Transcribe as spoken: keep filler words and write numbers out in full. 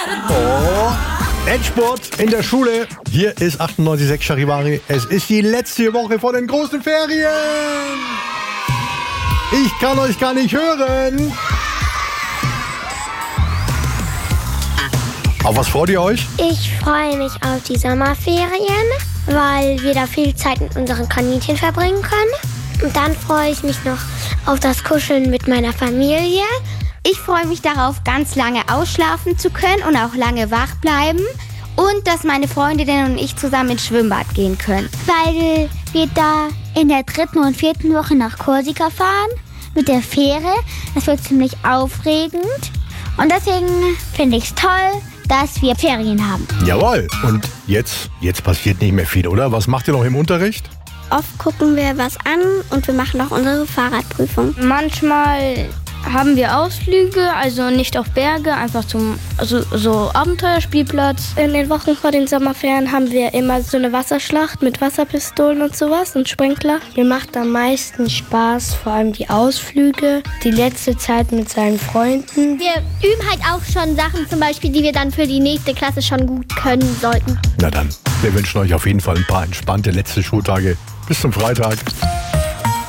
Oh, Endspurt in der Schule. Hier ist achtundneunzig Komma sechs Charivari. Es ist die letzte Woche vor den großen Ferien. Ich kann euch gar nicht hören. Auf was freut ihr euch? Ich freue mich auf die Sommerferien, weil wir da viel Zeit mit unseren Kaninchen verbringen können. Und dann freue ich mich noch auf das Kuscheln mit meiner Familie. Ich freue mich darauf, ganz lange ausschlafen zu können und auch lange wach bleiben. Und dass meine Freundinnen und ich zusammen ins Schwimmbad gehen können. Weil wir da in der dritten und vierten Woche nach Korsika fahren mit der Fähre. Das wird ziemlich aufregend. Und deswegen finde ich es toll, dass wir Ferien haben. Jawohl. Und jetzt, jetzt passiert nicht mehr viel, oder? Was macht ihr noch im Unterricht? Oft gucken wir was an und wir machen auch unsere Fahrradprüfung. Manchmal haben wir Ausflüge, also nicht auf Berge, einfach zum also, so Abenteuerspielplatz. In den Wochen vor den Sommerferien haben wir immer so eine Wasserschlacht mit Wasserpistolen und sowas und Sprinkler. Mir macht am meisten Spaß, vor allem die Ausflüge, die letzte Zeit mit seinen Freunden. Wir üben halt auch schon Sachen, zum Beispiel, die wir dann für die nächste Klasse schon gut können sollten. Na dann, wir wünschen euch auf jeden Fall ein paar entspannte letzte Schultage. Bis zum Freitag.